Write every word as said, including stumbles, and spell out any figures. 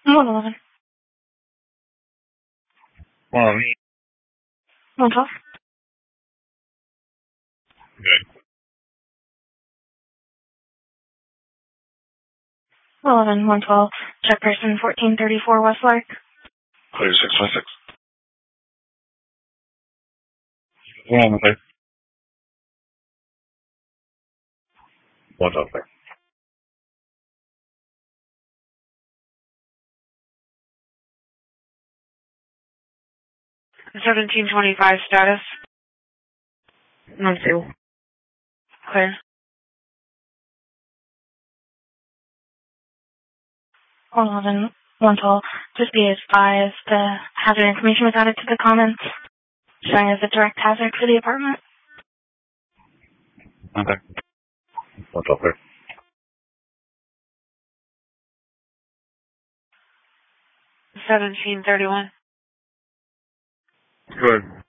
one eleven. one eleven. one twelve. Good. eleven, one twelve. Check person fourteen thirty-four West Lark. Clear six five six. one on clear. one twelve clear. seventeen twenty-five status. one two. Clear. one eleven, one twelve. Just be advised the hazard information was added to the comments, showing as a direct hazard for the apartment. Okay. one twelve clear. seventeen thirty-one. Good.